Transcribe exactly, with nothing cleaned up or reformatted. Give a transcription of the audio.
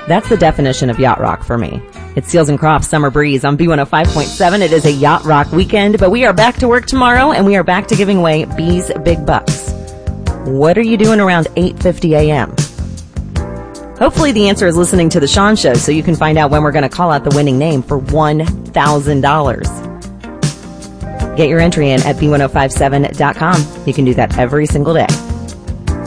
That's the definition of yacht rock for me. It's Seals and Crofts Summer Breeze on B one oh five point seven. It is a yacht rock weekend, but we are back to work tomorrow, and we are back to giving away B's Big Bucks. What are you doing around eight fifty a.m.? Hopefully the answer is listening to The Sean Show so you can find out when we're going to call out the winning name for one thousand dollars. Get your entry in at B one oh five seven dot com. You can do that every single day.